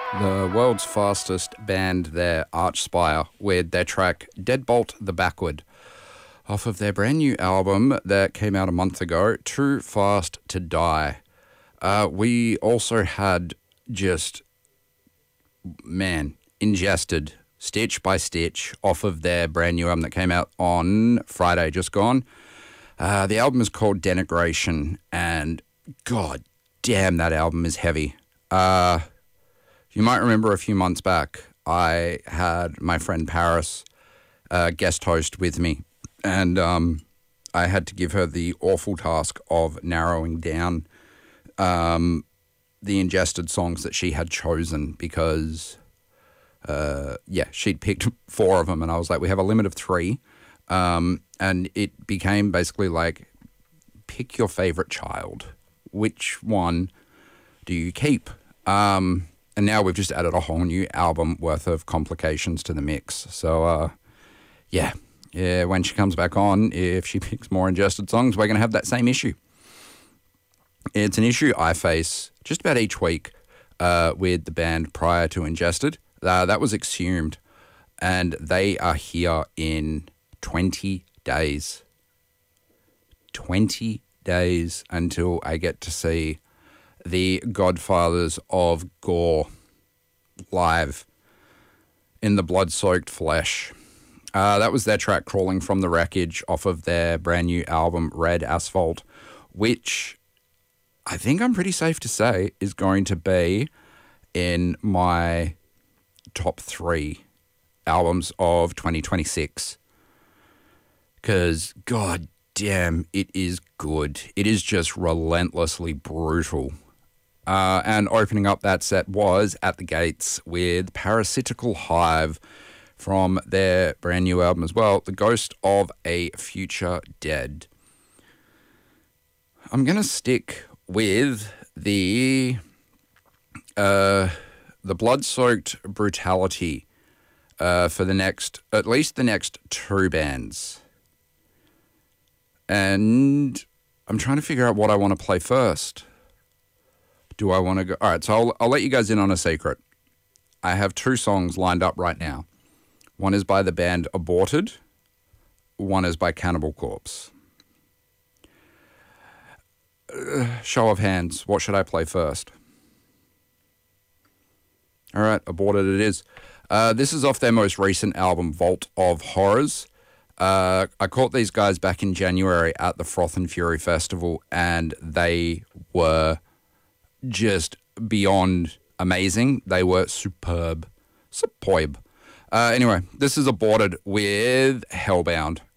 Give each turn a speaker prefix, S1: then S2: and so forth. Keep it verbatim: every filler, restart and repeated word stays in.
S1: The world's fastest band there, Archspire, with their track Deadbolt the Backward, off of their brand new album that came out a month ago, Too Fast to Die. Uh, we also had just, man, ingested Stitch by Stitch off of their brand new album that came out on Friday, just gone. Uh, the album is called Denigration, and god damn, that album is heavy. Uh... You might remember a few months back, I had my friend Paris uh, guest host with me, and um, I had to give her the awful task of narrowing down um, the ingested songs that she had chosen because, uh, yeah, she'd picked four of them, and I was like, we have a limit of three, um, and it became basically like, pick your favorite child. Which one do you keep? Um... And now we've just added a whole new album worth of complications to the mix. So, uh, yeah, yeah. when she comes back on, if she picks more ingested songs, we're going to have that same issue. It's an issue I face just about each week uh, with the band prior to Ingested. Uh, that was Exhumed, and they are here in twenty days. twenty days until I get to see the Godfathers of Gore live in the blood-soaked flesh. Uh, that was their track Crawling from the Wreckage off of their brand new album Red Asphalt, which I think I'm pretty safe to say is going to be in my top three albums of twenty twenty-six. Because, god damn, it is good. It is just relentlessly brutal. Uh, and opening up that set was At the Gates with Parasitical Hive from their brand new album as well, The Ghost of a Future Dead. I'm going to stick with the uh, the blood-soaked brutality uh, for the next, at least the next two bands. And I'm trying to figure out what I want to play first. Do I want to go? All right, so I'll, I'll let you guys in on a secret. I have two songs lined up right now. One is by the band Aborted. One is by Cannibal Corpse. Uh, show of hands. What should I play first? All right, Aborted it is. Uh, this is off their most recent album, Vault of Horrors. Uh, I caught these guys back in January at the Froth and Fury Festival, and they were just beyond amazing. They were superb. Superb. Uh, anyway, this is Aborted with Hellbound.